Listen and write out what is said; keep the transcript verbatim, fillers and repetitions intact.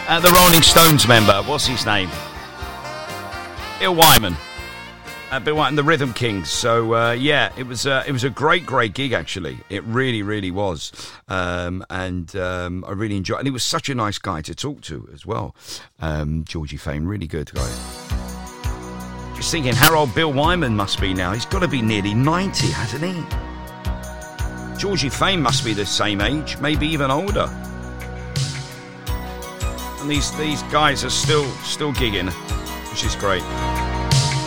Uh, the Rolling Stones member, what's his name? Bill Wyman. Uh, Bill Wyman, the Rhythm Kings. So uh, yeah, it was uh, it was a great, great gig actually. It really, really was, um, and um, I really enjoyed. And he was such a nice guy to talk to as well. Um, Georgie Fame, really good guy. Just thinking how old Bill Wyman must be now. He's got to be nearly ninety, hasn't he? Georgie Fame must be the same age, maybe even older. And these these guys are still still gigging, which is great.